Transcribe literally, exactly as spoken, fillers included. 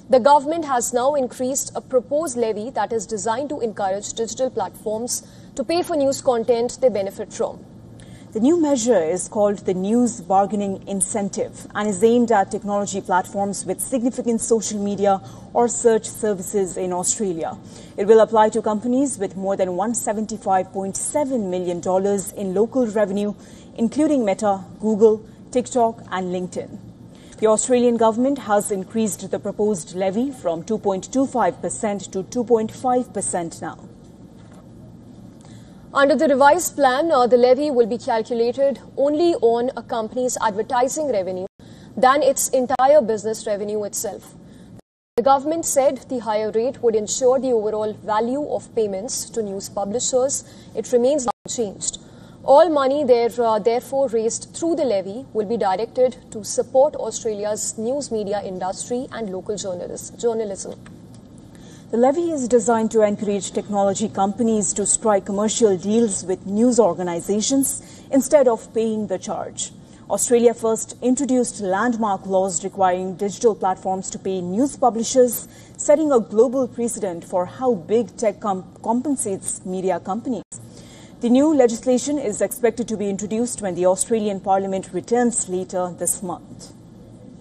The government has now increased a proposed levy that is designed to encourage digital platforms to pay for news content they benefit from. The new measure is called the News Bargaining Incentive and is aimed at technology platforms with significant social media or search services in Australia. It will apply to companies with more than one hundred seventy-five point seven million dollars in local revenue, including Meta, Google, TikTok and LinkedIn. The Australian government has increased the proposed levy from two point two five percent to two point five percent now. Under the revised plan, uh, the levy will be calculated only on a company's advertising revenue than its entire business revenue itself. The government said the higher rate would ensure the overall value of payments to news publishers. It remains unchanged. All money there, uh, therefore raised through the levy will be directed to support Australia's news media industry and local journalism. The levy is designed to encourage technology companies to strike commercial deals with news organizations instead of paying the charge. Australia first introduced landmark laws requiring digital platforms to pay news publishers, setting a global precedent for how big tech com compensates media companies. The new legislation is expected to be introduced when the Australian Parliament returns later this month.